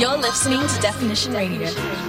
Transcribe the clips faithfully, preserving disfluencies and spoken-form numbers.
You're listening to Definition Radio.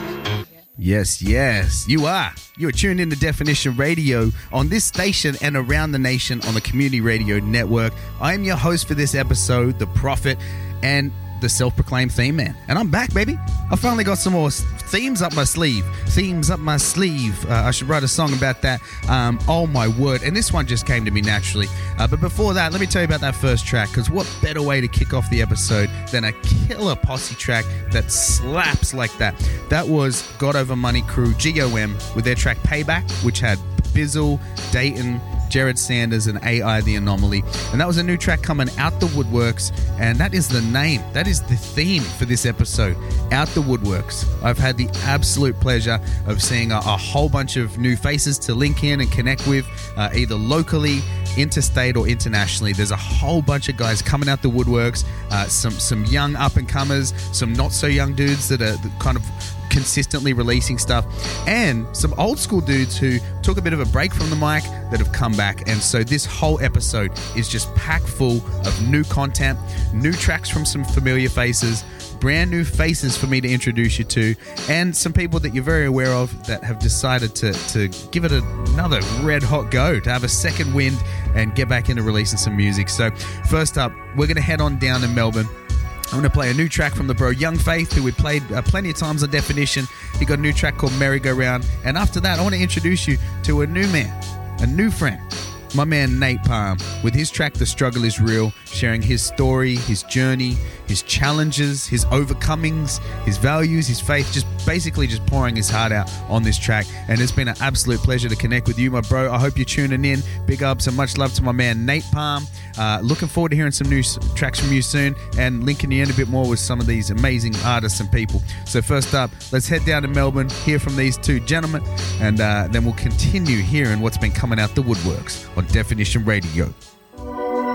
Yes, yes, you are. You are tuned in to Definition Radio on this station and around the nation on the Community Radio Network. I am your host for this episode, The Prophet, and the self-proclaimed theme man. And I'm back, baby. I finally got some more themes up my sleeve. Themes up my sleeve. Uh, I should write a song about that. Um, oh, my word. And this one just came to me naturally. Uh, but before that, let me tell you about that first track, because what better way to kick off the episode than a killer posse track that slaps like that. That was God Over Money Crew, G O M, with their track Payback, which had Bizzle, Dayton, Jared Sanders, and A I The Anomaly. And that was a new track coming out the woodworks, and that is the name, that is the theme for this episode, Out the Woodworks. I've had the absolute pleasure of seeing a, a whole bunch of new faces to link in and connect with, uh, either locally, interstate, or internationally. There's a whole bunch of guys coming out the woodworks, uh, some, some young up-and-comers, some not-so-young dudes that are kind of consistently releasing stuff, and some old school dudes who took a bit of a break from the mic that have come back. And so this whole episode is just packed full of new content, new tracks from some familiar faces, brand new faces for me to introduce you to, and some people that you're very aware of that have decided to, to give it another red hot go, to have a second wind and get back into releasing some music. So first up, we're going to head on down to Melbourne. I'm going to play a new track from the bro Young Faith, who we played uh, plenty of times on Definition. He got a new track called Merry-Go-Round. And after that, I want to introduce you to a new man, a new friend, my man Nate Palm, with his track The Struggle Is Real, sharing his story, his journey, his challenges, his overcomings, his values, his faith, just basically just pouring his heart out on this track. And it's been an absolute pleasure to connect with you, my bro. I hope you're tuning in. Big ups and much love to my man Nate Palm. Uh, looking forward to hearing some new s- tracks from you soon and linking you in a bit more with some of these amazing artists and people. So first up, let's head down to Melbourne, hear from these two gentlemen, and uh, then we'll continue hearing what's been coming out the woodworks on Definition Radio.